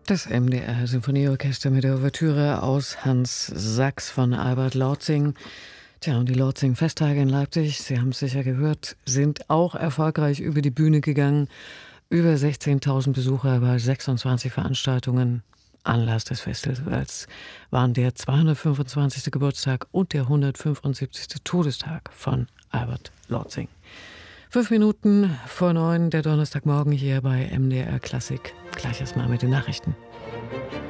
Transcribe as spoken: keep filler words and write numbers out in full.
Das M D R Symphonieorchester mit der Ouvertüre aus Hans Sachs von Albert Lortzing. Tja, und die Lortzing-Festtage in Leipzig, Sie haben es sicher gehört, sind auch erfolgreich über die Bühne gegangen. Über sechzehntausend Besucher bei sechsundzwanzig Veranstaltungen. Anlass des Festivals waren der zweihundertfünfundzwanzigste Geburtstag und der hundertfünfundsiebzigste Todestag von Albert Lortzing. Fünf Minuten vor neun, der Donnerstagmorgen hier bei M D R Klassik. Gleich erstmal mit den Nachrichten.